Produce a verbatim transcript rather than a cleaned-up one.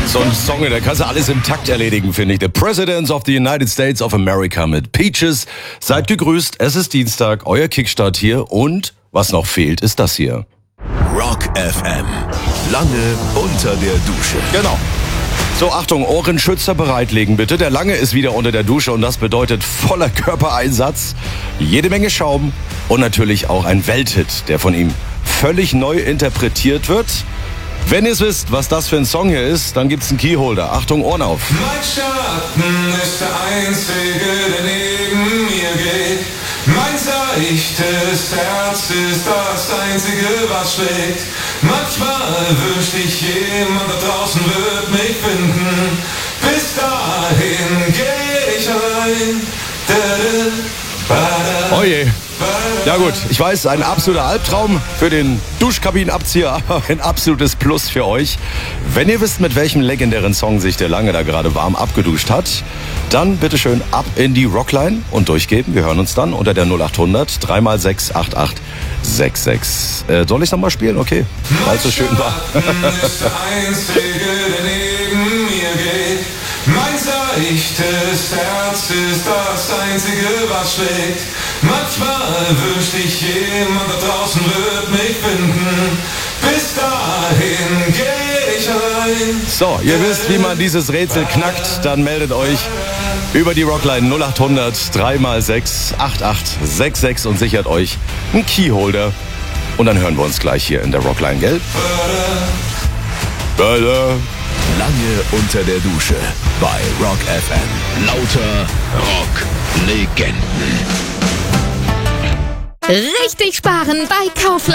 So ein Song, da kannst du alles im Takt erledigen, finde ich. The Presidents of the United States of America mit Peaches. Seid gegrüßt, es ist Dienstag, euer Kickstart hier und was noch fehlt, ist das hier. Rock F M. Lange unter der Dusche. Genau. So, Achtung, Ohrenschützer bereitlegen bitte. Der Lange ist wieder unter der Dusche und das bedeutet voller Körpereinsatz, jede Menge Schaum und natürlich auch ein Welthit, der von ihm völlig neu interpretiert wird. Wenn ihr es wisst, was das für ein Song hier ist, dann gibt's einen Keyholder. Achtung, Ohren auf. Mein Schatten ist der Einzige, der neben mir geht. Mein seichtes Herz ist das Einzige, was schlägt. Manchmal wünscht ich, jemand da draußen wird mich finden. Bis dahin geh ich allein. Oh je. Ja gut, ich weiß, ein absoluter Albtraum für den Duschkabinenabzieher, aber ein absolutes Plus für euch. Wenn ihr wisst, mit welchem legendären Song sich der Lange da gerade warm abgeduscht hat, dann bitteschön ab in die Rockline und durchgeben. Wir hören uns dann unter der null acht hundert drei mal sechs acht acht sechs sechs. Äh, soll ich nochmal spielen? Okay, weil es so schön war. Ist der Einzige, der neben mir geht. Mein seichtes Herz ist das Einzige, was schlägt. Manchmal wünscht ich, jemand da draußen wird mich finden. Bis dahin geh ich allein. So, ihr wisst, wie man dieses Rätsel knackt, dann meldet euch über die Rockline null acht hundert drei mal sechs acht acht sechs sechs und sichert euch einen Keyholder. Und dann hören wir uns gleich hier in der Rockline, gell? Bada. Lange unter der Dusche bei Rock F M. Lauter Rock-Legenden. Richtig sparen bei Kaufland.